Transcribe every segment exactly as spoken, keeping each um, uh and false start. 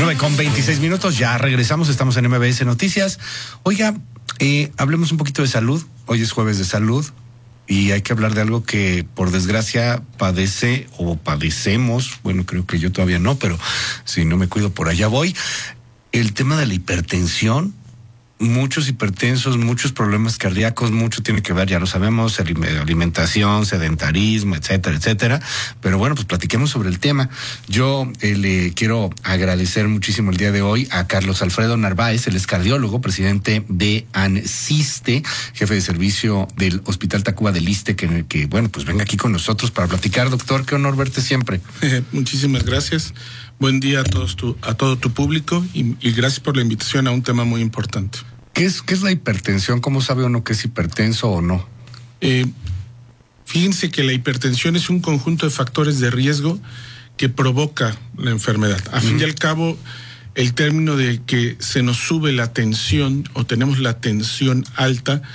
nueve con veintiséis minutos, ya regresamos, estamos en M B S Noticias. Oiga, eh, hablemos un poquito de salud. Hoy es jueves de salud y hay que hablar de algo que por desgracia padece o padecemos. Bueno, creo que yo todavía no, pero si no me cuido por allá voy. El tema de la hipertensión. Muchos hipertensos, muchos problemas cardíacos, mucho tiene que ver, ya lo sabemos, alimentación, sedentarismo, etcétera, etcétera. Pero bueno, pues platiquemos sobre el tema. Yo eh, le quiero agradecer muchísimo el día de hoy a Carlos Alfredo Narváez, él es cardiólogo, presidente de ANSISTE, jefe de servicio del Hospital Tacuba del Iste, que, que bueno, pues venga aquí con nosotros para platicar. Doctor, qué honor verte siempre. Eh, muchísimas gracias. Buen día a todos tu, a todo tu público y, y gracias por la invitación a un tema muy importante. ¿Qué es, qué es la hipertensión? ¿Cómo sabe uno que es hipertenso o no? Eh, fíjense que la hipertensión es un conjunto de factores de riesgo que provoca la enfermedad. A mm. fin y al cabo, el término de que se nos sube la tensión o tenemos la tensión alta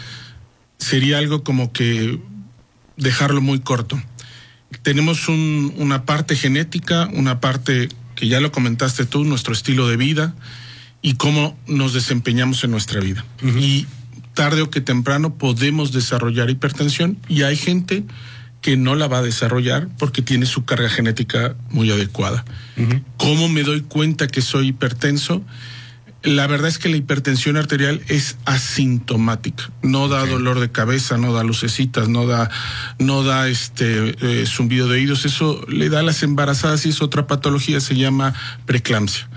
sería algo como que dejarlo muy corto. Tenemos un, una parte genética, una parte que ya lo comentaste tú, nuestro estilo de vida y cómo nos desempeñamos en nuestra vida. Uh-huh. Y tarde o que temprano podemos desarrollar hipertensión y hay gente que no la va a desarrollar porque tiene su carga genética muy adecuada. Uh-huh. ¿Cómo me doy cuenta que soy hipertenso? La verdad es que la hipertensión arterial es asintomática, no da okay. dolor de cabeza, no da lucecitas, no da, no da este eh, zumbido de oídos, eso le da a las embarazadas y es otra patología, se llama preeclampsia.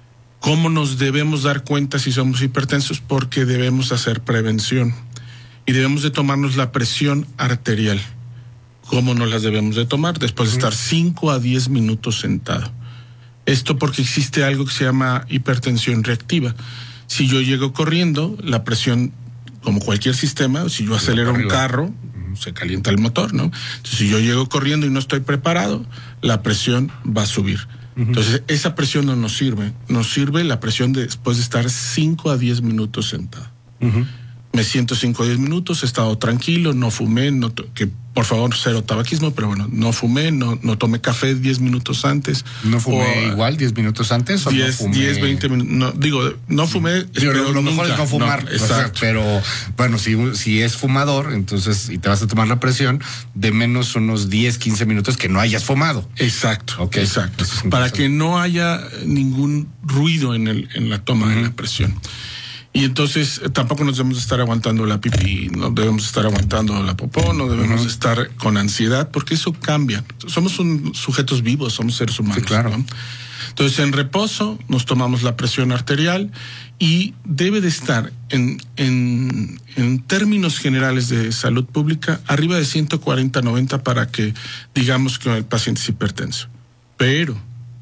¿Cómo nos debemos dar cuenta si somos hipertensos? Porque debemos hacer prevención y debemos de tomarnos la presión arterial. ¿Cómo nos las debemos de tomar? Después de estar cinco a diez minutos sentado. Esto porque existe algo que se llama hipertensión reactiva. Si yo llego corriendo, la presión, como cualquier sistema, si yo acelero un carro, se calienta el motor, ¿no? Entonces, si yo llego corriendo y no estoy preparado, la presión va a subir. Uh-huh. Entonces, esa presión no nos sirve. Nos sirve la presión de después de estar cinco a diez minutos sentado. Uh-huh. Me siento cinco a diez minutos, he estado tranquilo, no fumé, no to- que por favor cero tabaquismo, pero bueno, no fumé, no, no tomé café diez minutos antes. ¿No fumé o, igual diez minutos antes o diez, no fumé? diez, veinte minutos, no, digo, no fumé. Digo, lo, lo mejor es no fumar, no, exacto. Pero bueno, si, si es fumador, entonces, y te vas a tomar la presión, de menos unos diez, quince minutos que no hayas fumado. Exacto, okay. exacto. Para que no haya ningún ruido en, el, en la toma uh-huh. de la presión. Y entonces eh, tampoco nos debemos estar aguantando la pipí, no debemos estar aguantando la popó, no debemos uh-huh. estar con ansiedad, porque eso cambia. Somos un, sujetos vivos, somos seres humanos. Sí, claro. ¿no? Entonces, en reposo, nos tomamos la presión arterial y debe de estar, en, en, en términos generales de salud pública, arriba de ciento cuarenta, noventa para que digamos que el paciente es hipertenso. Pero,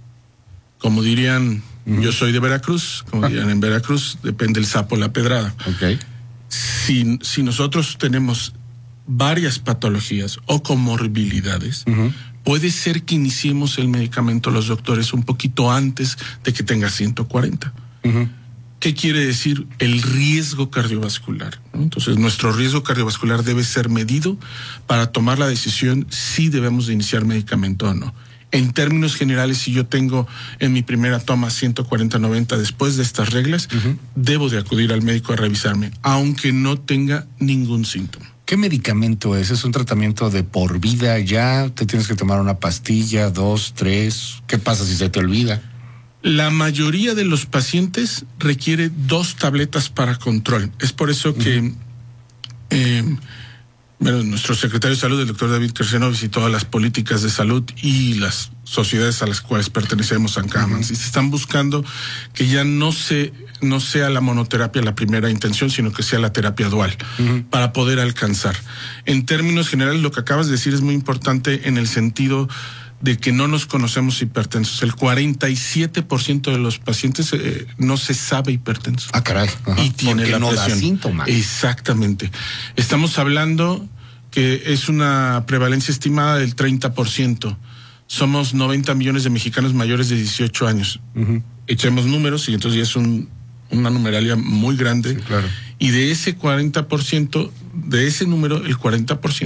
como dirían... Yo soy de Veracruz, como dirían en Veracruz, depende el sapo la pedrada. Okay. Si, si nosotros tenemos varias patologías o comorbilidades, uh-huh. puede ser que iniciemos el medicamento los doctores un poquito antes de que tenga ciento cuarenta. Uh-huh. ¿Qué quiere decir? El riesgo cardiovascular, ¿no? Entonces, nuestro riesgo cardiovascular debe ser medido para tomar la decisión si debemos de iniciar medicamento o no. En términos generales, si yo tengo en mi primera toma ciento cuarenta noventa después de estas reglas, uh-huh. debo de acudir al médico a revisarme, aunque no tenga ningún síntoma. ¿Qué medicamento es? ¿Es un tratamiento de por vida ya? ¿Te tienes que tomar una pastilla, dos, tres? ¿Qué pasa si se te olvida? La mayoría de los pacientes requiere dos tabletas para control. Es por eso que... Uh-huh. eh, Bueno, nuestro secretario de Salud, el doctor David Kersenov, visitó las políticas de salud y las sociedades a las cuales pertenecemos, ANCAMANS, uh-huh. y se están buscando que ya no se no sea la monoterapia la primera intención, sino que sea la terapia dual, uh-huh. para poder alcanzar. En términos generales, lo que acabas de decir es muy importante en el sentido de que no nos conocemos hipertensos. El cuarenta y siete por ciento de los pacientes eh, no se sabe hipertenso. Ah, caray. Ajá. Y tiene porque la no presión. Da síntomas. Exactamente. Estamos hablando que es una prevalencia estimada del treinta por ciento. Somos noventa millones de mexicanos mayores de dieciocho años. Uh-huh. Echemos números y entonces ya es un, una numeralia muy grande. Sí, claro. Y de ese cuarenta por ciento, de ese número, el cuarenta por ciento